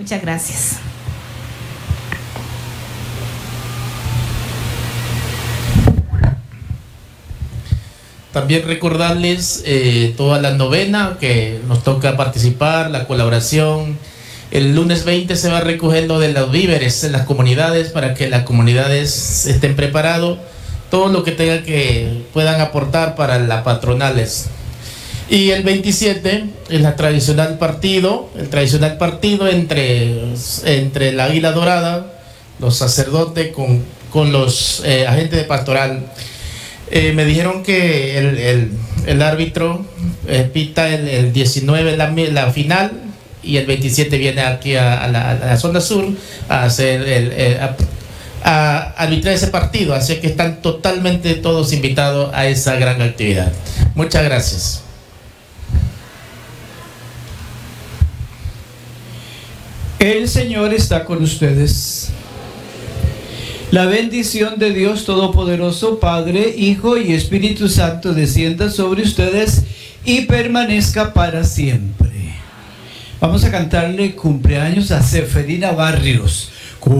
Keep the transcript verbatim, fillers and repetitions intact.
Muchas gracias. También recordarles eh, toda la novena que nos toca participar, la colaboración. El lunes veinte se va a recoger lo de los víveres en las comunidades para que las comunidades estén preparados, todo lo que tengan que puedan aportar para las patronales. Y el veintisiete es la tradicional partido, el tradicional partido entre, entre la Águila Dorada, los sacerdotes con, con los eh, agentes de pastoral. Eh, me dijeron que el, el, el árbitro eh, pita el, el diecinueve la, la final y el veintisiete viene aquí a, a, la, a la zona sur a hacer el, el a, a arbitrar ese partido, así que están totalmente todos invitados a esa gran actividad. Muchas gracias. El Señor está con ustedes. La bendición de Dios Todopoderoso, Padre, Hijo y Espíritu Santo descienda sobre ustedes y permanezca para siempre. Vamos a cantarle cumpleaños a Seferina Barrios.